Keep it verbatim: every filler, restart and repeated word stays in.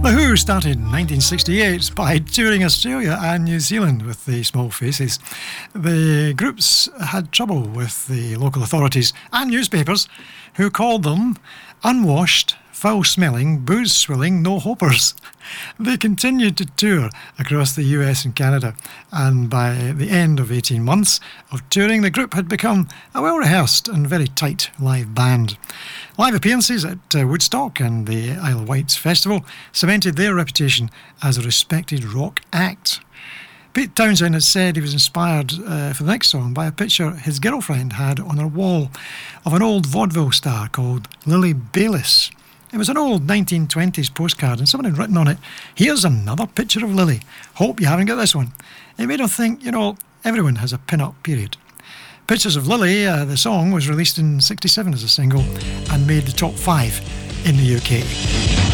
The Who started in nineteen sixty-eight by touring Australia and New Zealand with the Small Faces. The groups had trouble with the local authorities and newspapers, who called them unwashed, foul-smelling, booze-swilling no-hopers. They continued to tour across the U S and Canada, and by the end of eighteen months of touring, the group had become a well-rehearsed and very tight live band. Live appearances at uh, Woodstock and the Isle of Wight Festival cemented their reputation as a respected rock act. Pete Townshend has said he was inspired uh, for the next song by a picture his girlfriend had on her wall of an old vaudeville star called Lily Bayliss. It was an old nineteen twenties postcard and someone had written on it, "Here's another picture of Lily. Hope you haven't got this one." It made him think, you know, everyone has a pin-up period. Pictures of Lily, uh, the song, was released in sixty-seven as a single and made the top five in the U K.